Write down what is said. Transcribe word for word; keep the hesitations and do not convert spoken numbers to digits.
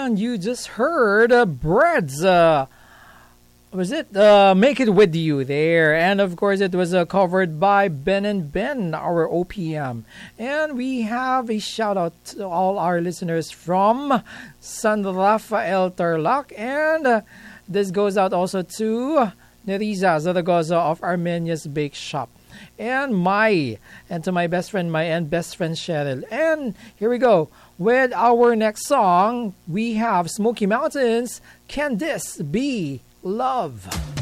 And you just heard uh, Breads. Uh, was it uh, Make It With You there? And of course, it was uh, covered by Ben and Ben, our O P M. And we have a shout out to all our listeners from San Rafael Tarlac. And uh, this goes out also to Nerissa Zaragoza of Armenia's Bake Shop. And Mai, and to my best friend Mai and best friend Cheryl. And here we go. With our next song, we have Smoky Mountains, Can This Be Love?